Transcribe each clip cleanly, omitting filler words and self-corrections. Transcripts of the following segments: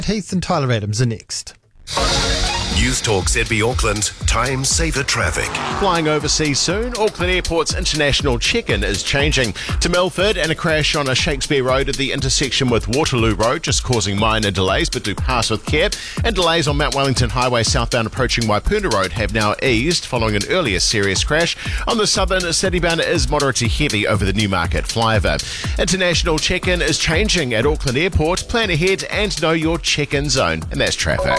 Heath and Tyler Adams are next. News Talk ZB Auckland, time saver traffic. Flying overseas soon, Auckland Airport's international check-in is changing to Milford, and a crash on a Shakespeare Road at the intersection with Waterloo Road, just causing minor delays, but do pass with care. And delays on Mount Wellington Highway southbound approaching Waipuna Road have now eased following an earlier serious crash. On the southern citybound, it is moderate to heavy over the Newmarket flyover. International check-in is changing at Auckland Airport. Plan ahead and know your check-in zone. And that's traffic.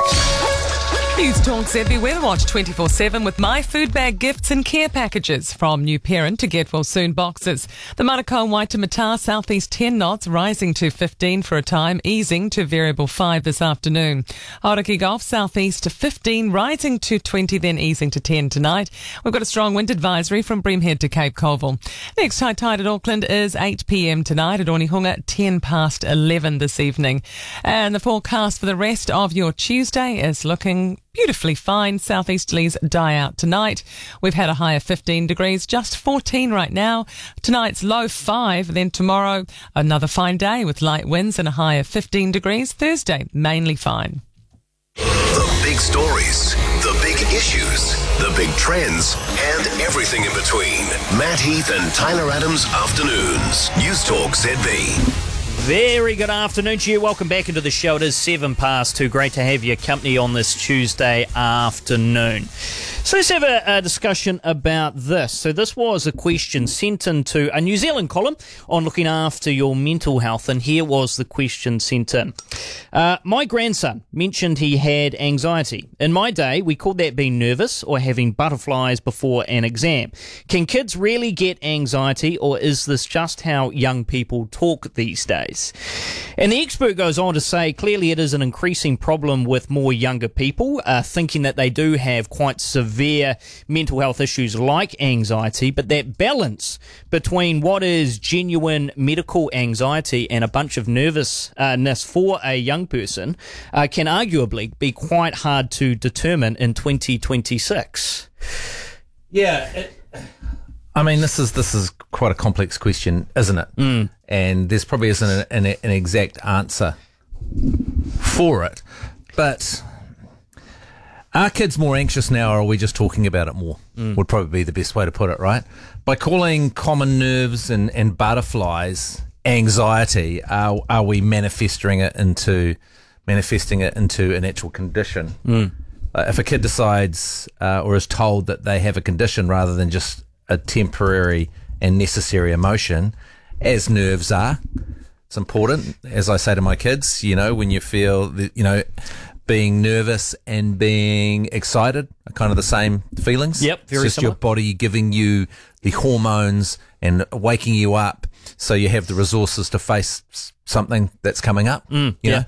News Talk ZB Weather Watch 24/7 with My Food Bag gifts and care packages from new parent to get well soon boxes. The Manukau and Waitemata southeast 10 knots rising to 15 for a time, easing to variable 5 this afternoon. Hauraki Gulf southeast to 15, rising to 20, then easing to 10 tonight. We've got a strong wind advisory from Brimhead to Cape Colville. Next high tide at Auckland is 8 p.m. tonight, at Onehunga 10 past 11 this evening. And the forecast for the rest of your Tuesday is looking beautifully fine. Southeasterlies die out tonight. We've had a high of 15 degrees, just 14 right now. Tonight's low 5. Then tomorrow, another fine day with light winds and a high of 15 degrees. Thursday, mainly fine. The big stories, the big issues, the big trends, and everything in between. Matt Heath and Tyler Adams Afternoons. News Talk ZB. Very good afternoon to you. Welcome back into the show. It is 7 past 2. Great to have your company on this Tuesday afternoon. So let's have a discussion about this. So this was a question sent into a New Zealand column on looking after your mental health, and here was the question sent in. My grandson mentioned he had anxiety. In my day, we called that being nervous or having butterflies before an exam. Can kids really get anxiety, or is this just how young people talk these days? And the expert goes on to say, clearly it is an increasing problem with more younger people, thinking that they do have quite severe mental health issues like anxiety, but that balance between what is genuine medical anxiety and a bunch of nervousness for a young person can arguably be quite hard to determine in 2026. Yeah. I mean, this is quite a complex question, isn't it? And there's probably isn't an exact answer for it. But are kids more anxious now, or are we just talking about it more? Would probably be the best way to put it, right? By calling common nerves and butterflies anxiety, are we manifesting it into an actual condition? If a kid decides or is told that they have a condition rather than just a temporary and necessary emotion, as nerves are, it's important. As I say to my kids, when you feel being nervous and being excited are kind of the same feelings. Yep, very it's just similar. your body giving you the hormones and waking you up so you have the resources to face something that's coming up. Yep.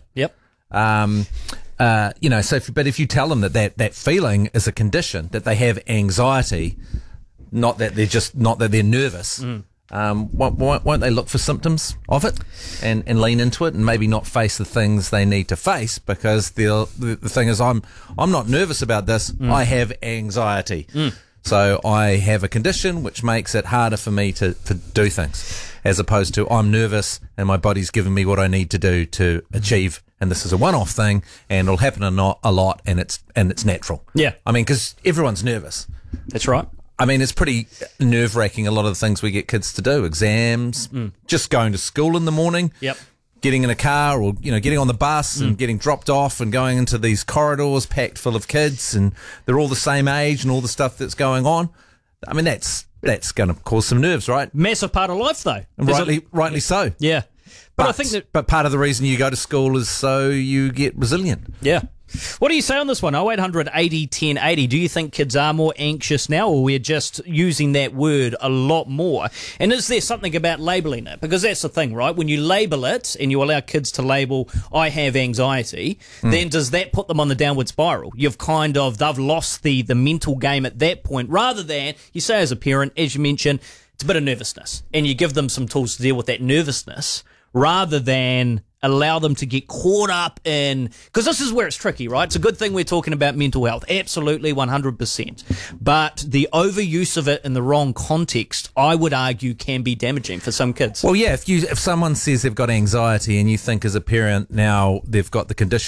But if you tell them that feeling is a condition, that they have anxiety, not that they're nervous, won't they look for symptoms of it and lean into it and maybe not face the things they need to face, because the thing is, I'm not nervous about this. I have anxiety. So I have a condition which makes it harder for me to do things, as opposed to I'm nervous and my body's giving me what I need to do to achieve, and this is a one-off thing and it'll happen a lot and it's natural. Yeah. I mean, because everyone's nervous. That's right. I mean, it's pretty nerve-wracking, a lot of the things we get kids to do. Exams, just going to school in the morning, getting in a car or, getting on the bus and getting dropped off and going into these corridors packed full of kids, and they're all the same age and all the stuff that's going on. I mean, that's going to cause some nerves, right? Massive part of life, though. And rightly so. Yeah. But I think But part of the reason you go to school is so you get resilient. Yeah. What do you say on this one? 0800 80 10 80. Do you think kids are more anxious now, or we're just using that word a lot more? And is there something about labelling it? Because that's the thing, right? When you label it and you allow kids to label, I have anxiety, then does that put them on the downward spiral? They've lost the mental game at that point, rather than, you say as a parent, as you mentioned, it's a bit of nervousness, and you give them some tools to deal with that nervousness, rather than allow them to get caught up in, because this is where it's tricky, right? It's a good thing we're talking about mental health, absolutely 100%, but the overuse of it in the wrong context, I would argue, can be damaging for some kids. Well, yeah, if someone says they've got anxiety and you think as a parent now they've got the condition